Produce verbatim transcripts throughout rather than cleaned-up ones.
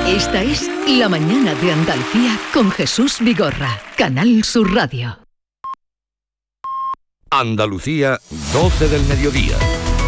Esta es La Mañana de Andalucía con Jesús Vigorra, Canal Sur Radio. Andalucía, doce del mediodía.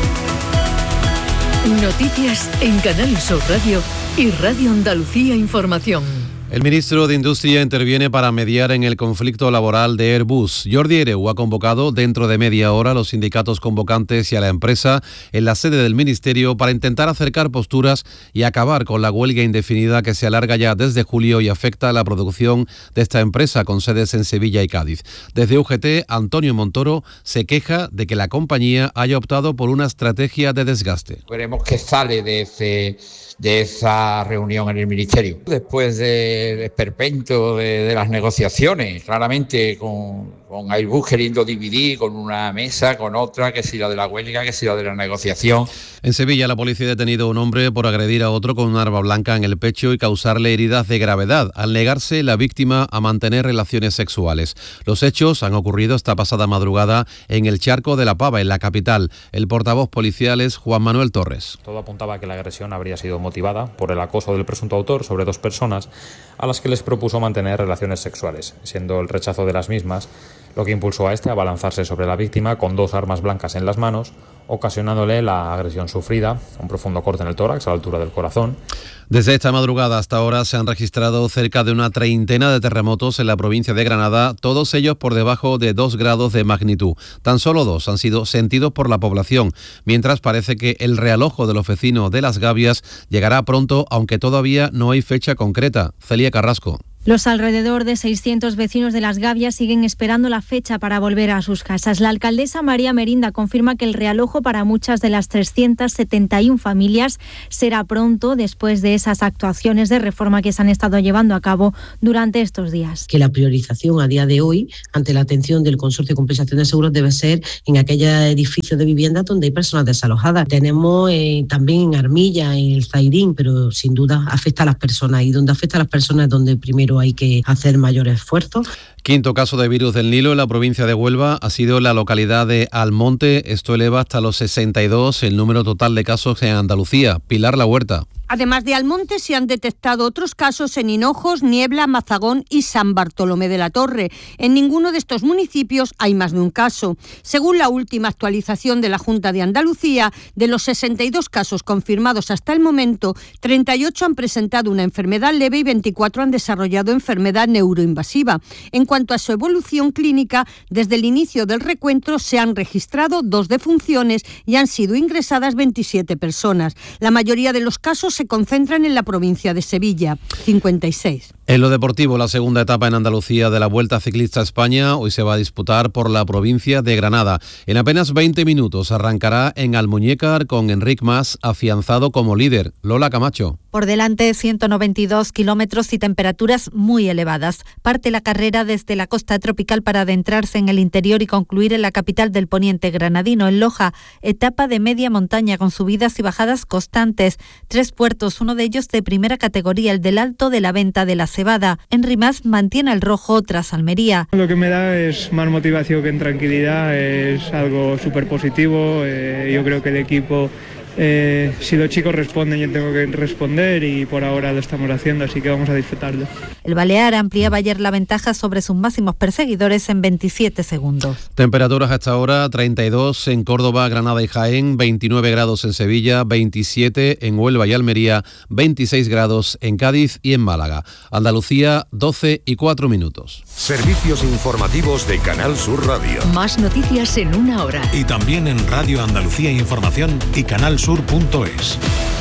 Noticias en Canal Sur Radio y Radio Andalucía Información. El ministro de Industria interviene para mediar en el conflicto laboral de Airbus. Jordi Hereu ha convocado dentro de media hora a los sindicatos convocantes y a la empresa en la sede del ministerio para intentar acercar posturas y acabar con la huelga indefinida que se alarga ya desde julio y afecta a la producción de esta empresa con sedes en Sevilla y Cádiz. Desde U G T, Antonio Montoro se queja de que la compañía haya optado por una estrategia de desgaste. Veremos qué sale de ese... de esa reunión en el Ministerio. Después del esperpento de, de las negociaciones, claramente con, con Airbus queriendo dividir con una mesa, con otra, que si la de la huelga, que si la de la negociación. En Sevilla, la policía ha detenido a un hombre por agredir a otro con un arma blanca en el pecho y causarle heridas de gravedad, al negarse la víctima a mantener relaciones sexuales. Los hechos han ocurrido esta pasada madrugada en el Charco de la Pava, en la capital. El portavoz policial es Juan Manuel Torres. Todo apuntaba a que la agresión habría sido motivada por el acoso del presunto autor sobre dos personas a las que les propuso mantener relaciones sexuales, siendo el rechazo de las mismas lo que impulsó a este a abalanzarse sobre la víctima con dos armas blancas en las manos, ocasionándole la agresión sufrida, un profundo corte en el tórax a la altura del corazón. Desde esta madrugada hasta ahora se han registrado cerca de una treintena de terremotos en la provincia de Granada, todos ellos por debajo de dos grados de magnitud. Tan solo dos han sido sentidos por la población, mientras parece que el realojo de los vecinos de Las Gavias llegará pronto, aunque todavía no hay fecha concreta. Celia Carrasco. Los alrededor de seiscientos vecinos de Las Gavias siguen esperando la fecha para volver a sus casas. La alcaldesa María Merinda confirma que el realojo para muchas de las trescientas setenta y una familias será pronto, después de esas actuaciones de reforma que se han estado llevando a cabo durante estos días. Que la priorización a día de hoy, ante la atención del Consorcio de Compensación de Seguros, debe ser en aquellos edificios de vivienda donde hay personas desalojadas. Tenemos eh, también en Armilla, en el Zairín, pero sin duda afecta a las personas, y donde afecta a las personas es donde primero hay que hacer mayores esfuerzos. Quinto caso de virus del Nilo en la provincia de Huelva ha sido la localidad de Almonte. Esto eleva hasta los sesenta y dos el número total de casos en Andalucía. Pilar La Huerta. Además de Almonte, se han detectado otros casos en Hinojos, Niebla, Mazagón y San Bartolomé de la Torre. En ninguno de estos municipios hay más de un caso. Según la última actualización de la Junta de Andalucía, de los sesenta y dos casos confirmados hasta el momento, treinta y ocho han presentado una enfermedad leve y veinticuatro han desarrollado enfermedad neuroinvasiva. En cuanto a su evolución clínica, desde el inicio del recuento se han registrado dos defunciones y han sido ingresadas veintisiete personas. La mayoría de los casos se concentran en la provincia de Sevilla, cincuenta y seis. En lo deportivo, la segunda etapa en Andalucía de la Vuelta Ciclista a España hoy se va a disputar por la provincia de Granada. En apenas veinte minutos arrancará en Almuñécar con Enric Mas afianzado como líder. Lola Camacho. Por delante, ciento noventa y dos kilómetros y temperaturas muy elevadas. Parte la carrera desde la costa tropical para adentrarse en el interior y concluir en la capital del poniente granadino, en Loja. Etapa de media montaña con subidas y bajadas constantes. Tres puertos, uno de ellos de primera categoría, el del Alto de la Venta de la Cebada. Enric Mas mantiene el rojo tras Almería. Lo que me da es más motivación que en tranquilidad, es algo súper positivo. Eh, yo creo que el equipo, eh, si los chicos responden, yo tengo que responder, y por ahora lo estamos haciendo, así que vamos a disfrutarlo. El balear ampliaba ayer la ventaja sobre sus máximos perseguidores en veintisiete segundos. Temperaturas hasta ahora: treinta y dos en Córdoba, Granada y Jaén, veintinueve grados en Sevilla, veintisiete en Huelva y Almería, veintiséis grados en Cádiz y en Málaga. Andalucía, doce y cuatro minutos. Servicios informativos de Canal Sur Radio. Más noticias en una hora. Y también en Radio Andalucía Información y canal sur punto es.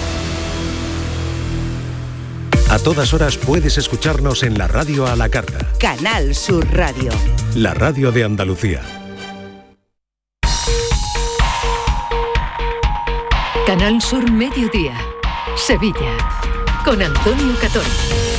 A todas horas puedes escucharnos en la radio a la carta. Canal Sur Radio. La radio de Andalucía. Canal Sur Mediodía. Sevilla. Con Antonio Catón.